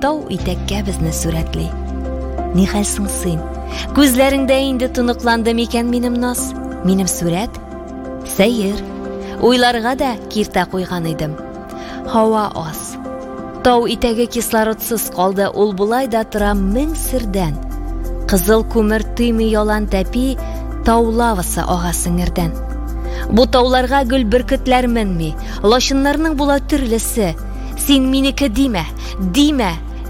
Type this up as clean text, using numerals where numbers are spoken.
тау итәккә безне сүрәтли. Ни хәлсең син? Күзләреңдә инде тоныкланды микән минем наз, минем сүрәт? Сәер, уйларга да киртә куйган идем. Һава аз. Тау итәге кислородсыз калды, ул булай да тора мең сердән. Кызыл күмер тыймый ялан тәпи, тау лавасы ага сеңердән. Бу тауларга гөл бөркетләр менми, лашыннарның була төрлесе. Син минеке димә, димә.